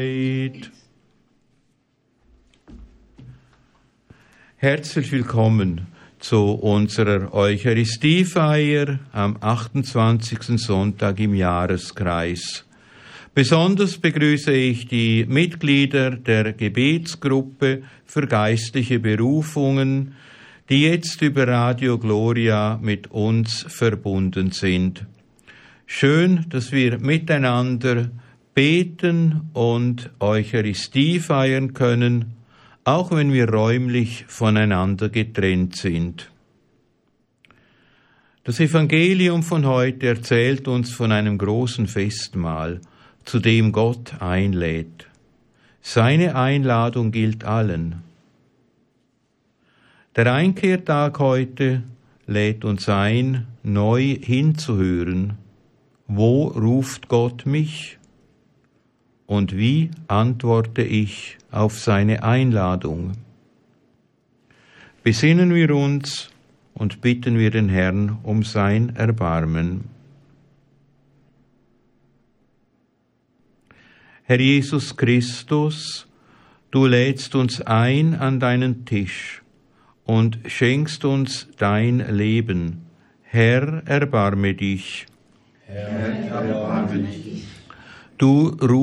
seid. Herzlich willkommen zu unserer Eucharistiefeier am 28. Sonntag im Jahreskreis. Besonders begrüße ich die Mitglieder der Gebetsgruppe für geistliche Berufungen, die jetzt über Radio Gloria mit uns verbunden sind. Schön, dass wir miteinander beten und Eucharistie feiern können, auch wenn wir räumlich voneinander getrennt sind. Das Evangelium von heute erzählt uns von einem großen Festmahl, zu dem Gott einlädt. Seine Einladung gilt allen. Der Einkehrtag heute lädt uns ein, neu hinzuhören. Wo ruft Gott mich? Und wie antworte ich auf seine Einladung? Besinnen wir uns und bitten wir den Herrn um sein Erbarmen. Herr Jesus Christus, du lädst uns ein an deinen Tisch und schenkst uns dein Leben. Herr, erbarme dich. Herr, erbarme dich. Du